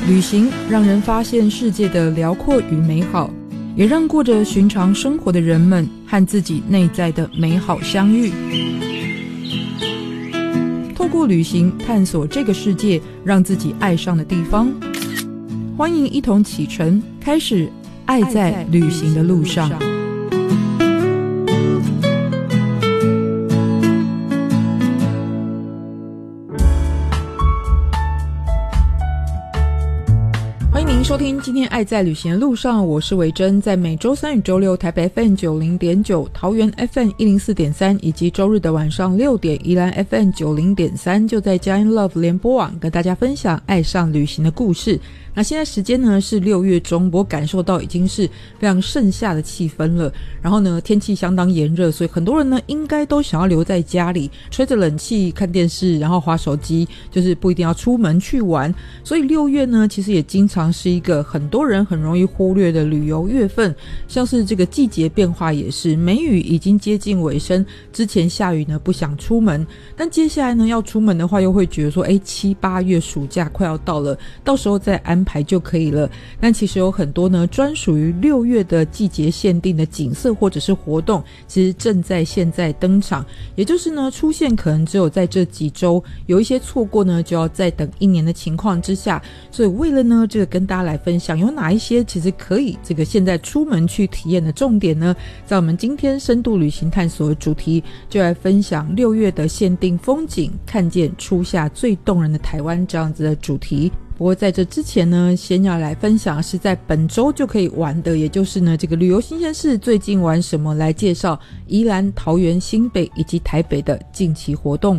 旅行让人发现世界的辽阔与美好，也让过着寻常生活的人们和自己内在的美好相遇。透过旅行探索这个世界让自己爱上的地方，欢迎一同启程，开始爱在旅行的路上。收听今天爱在旅行的路上，我是维珍，在每周三与周六台北 FM 90.9、桃园 FM 104.3 以及周日的晚上6点宜兰 FM 90.3，就在佳音 Love 联播网跟大家分享爱上旅行的故事。那现在时间呢是6月中，我感受到已经是非常盛夏的气氛了，然后呢天气相当炎热，所以很多人呢应该都想要留在家里吹着冷气看电视，然后滑手机，就是不一定要出门去玩。所以6月呢其实也经常是一个很多人很容易忽略的旅游月份，像是这个季节变化也是，梅雨已经接近尾声，之前下雨呢不想出门，但接下来呢要出门的话又会觉得说7、8月暑假快要到了，到时候再安排就可以了。但其实有很多呢专属于6月的季节限定的景色或者是活动，其实正在现在登场，也就是呢出现可能只有在这几周，有一些错过呢就要再等1年的情况之下。所以为了呢这个跟大家来分享有哪一些其实可以这个现在出门去体验的重点呢，在我们今天深度旅行探索的主题就来分享6月的限定风景，看见初夏最动人的台湾这样子的主题。不过在这之前呢，先要来分享是在本周就可以玩的，也就是呢这个旅游新鲜事最近玩什么，来介绍宜兰、桃园、新北以及台北的近期活动。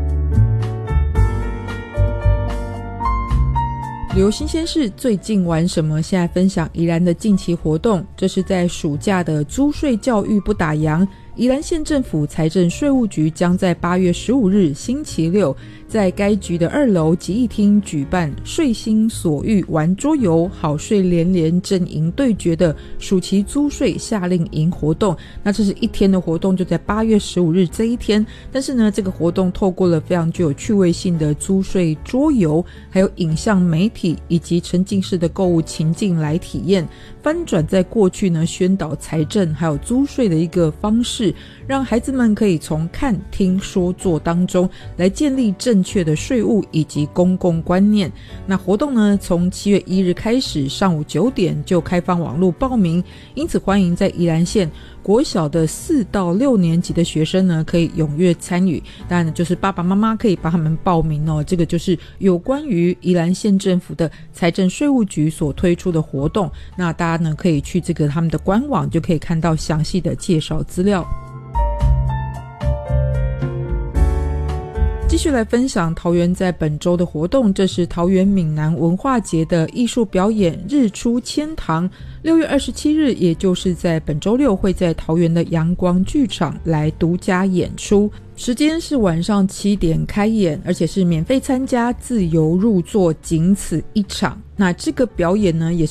旅游新鲜事最近玩什么，现在分享宜兰的近期活动。这是在暑假的租税教育不打烊，宜兰县政府财政税务局将在8月15日星期六在该局的2楼集义厅举办税心所欲玩桌游好税连连阵营对决的暑期租税夏令营活动。那这是1天的活动，就在8月15日这一天，但是呢这个活动透过了非常具有趣味性的租税桌游，还有影像媒体以及沉浸式的购物情境来体验，翻转在过去呢宣导财政还有租税的一个方式，让孩子们可以从看听说做当中来建立正确的税务以及公共观念。那活动呢从7月1日开始，上午9点就开放网络报名，因此欢迎在宜兰县国小的4到6年级的学生呢可以踊跃参与，当然就是爸爸妈妈可以帮他们报名哦。这个就是有关于宜兰县政府的财政税务局所推出的活动，那大家呢可以去这个他们的官网就可以看到详细的介绍资料。继续来分享桃园在本周的活动，这是桃园闽南文化节的艺术表演日出千堂，6月27日也就是在本周六会在桃园的阳光剧场来独家演出，时间是晚上7点开演，而且是免费参加，自由入座，仅此一场。那这个表演呢也是